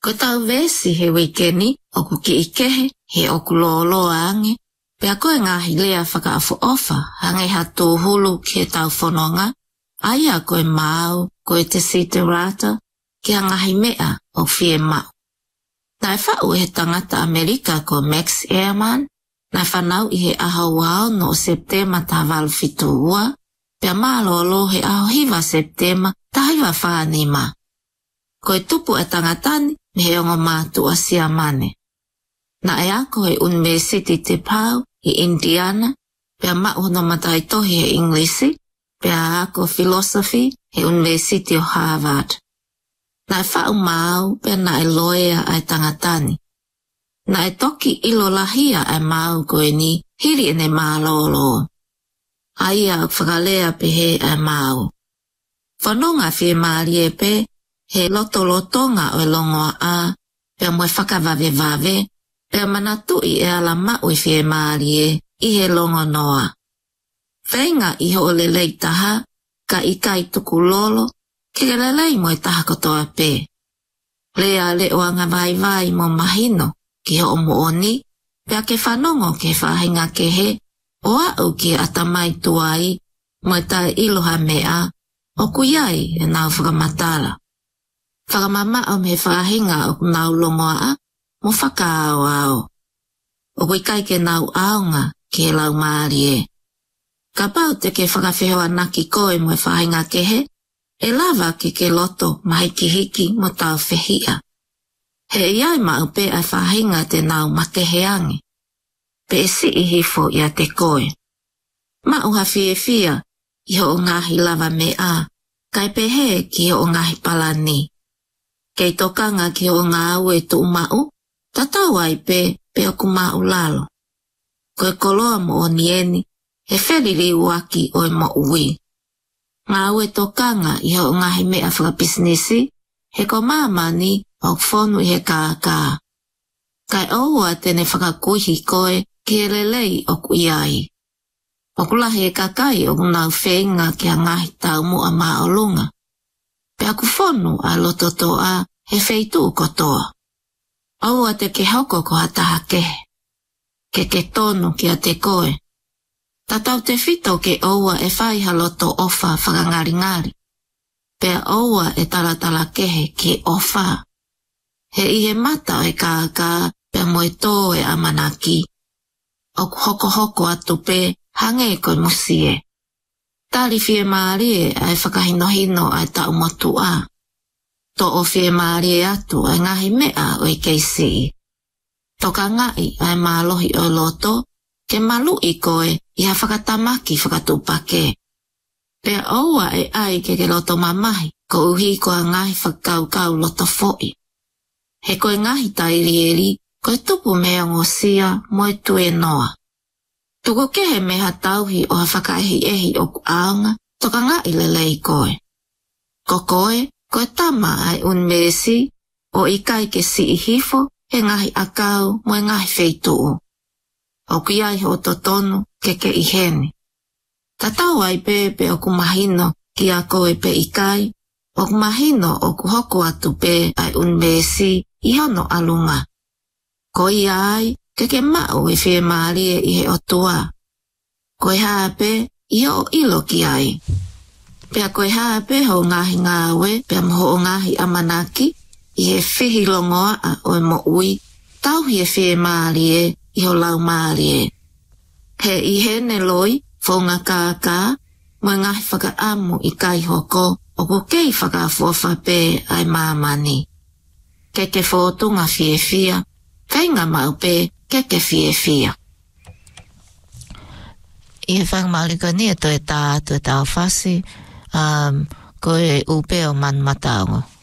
Ko tau vesi he weekeni oku ki ikehe he oku looloa ange. Pea koe ngahi lea whakaafu ofa hange hatu hulu ki he tau whanonga. Aia koe mau koe te site rata ki a ngahi mea o fie mau. Nai whau he tangata Amerika ko Max Ehrman. Nai whanau i he aha wao no Septema ta walu fitu ua. Pea malolo he aho hiva Septema ta hiva whanima. Koe tupu e tangatani me he ongo mātu a siamane. Na e ako he University te pau i Indiana. Pea mauhono matai tohi he Englisi. Pea ako Philosophy he University o Harvard. Na e whau mau pea na e loea ai tangatani. Na e toki ilo lahia ai mau koe ni hiri ene mālolo. Aia whakalea pe he ai mau. Whanonga fie maarie pe he lotonga o longoa a pea moe whakavave pea manatui e ala mau i fie maarie i he longo noa. Whainga i ho lelei taha ka ikai tuku lolo ke lelei moe taha kotoa pe. Lea le oanga vai mo mahino ki ho omooni pea ke whanongo ke whahinga ke he o au ki atamai tuai moe tae iloha mea o kuyai e nau whakamatala. Whakamama o me whahinga o nau longoa mo whakaao ao. O kuikai ke nau aonga ki he lau maarie. Ka pau te ke whakawhehoa naki koe mo whahinga ke he, e lava ke loto mahiki hiki mo tau whehia. He iai mau pe ai whahinga te nau makeheangi. Pe e si i hifo ia te koe. Mau ha fia i ho ngahi lava me a, kai pe he ki ho ngahi palani. Kei tokanga ki ho ngā ue tu mau, tatau ai pe o ku mau lalo. Koe koloa mo o nieni, he wheriri waki o e mo ui. Ngā ue tokanga i ho ngahi mea whakapisnisi, he ko mamani o whonu i he kākā. Kai oua tene whakakuhi koe ki he lelei o ku iai. O kulahi e kakai o nau whenga ki a ngahi tau mua maolunga. Pe aku whonu a loto toa he wheitu kotoa. Aua te ke hoko ko hataha kehe. Ke tonu ki a te koe. Tatau te whito ke oua e whaiha loto ofa whakangaringari. Pea oua e taratala kehe ki ofa. He ihe mata e kākā pea moe tō e amanaki. O hoko atu pe hange koe musie. Tari fie maarie ai whakahinohino ai tau motu a. To o fie maarie atu ai ngahi mea o i keisi. Toka ngai ai mālohi o loto ke malu i koe i ha whakatamaki whakatupake. Pea oua e ai ke loto mamahi ko uhi ko a ngahi whakaukau loto foi. He koe ngahi tairieri koe tupu mea ngosia moe tue noa. Tuku kehe meha tauhi o ha whakaehi o ku aonga toka ngai lelei koe. Ko koe tama ai unmesi o ikai ke si i hifo he ngahi akau moe ngahi wheituu. O kiai ho totonu ke iheni. Tatau ai pe o ku mahino ki a koe pe ikai, o ku mahino o ku hoko atu pe ai unmesi i hono alunga. Ko iai ke mau e whee maarie i he otua. Koe haape i ho ilo ki ai. Pea koe haape ho ngahi ngāwe pea moho o ngahi amanaki i he whihi longoa a o mo ui tauhi e whee maarie i ho lau maarie. He i hene loi whaunga kākā mo ngahi whakaamu i kai hoko o ko kei whakaafuafa pe ai mamani. Ke whotunga whia whainga mau pe ke whia. I he whangmalikania to e tā whasi, ko e upe o man mataongo.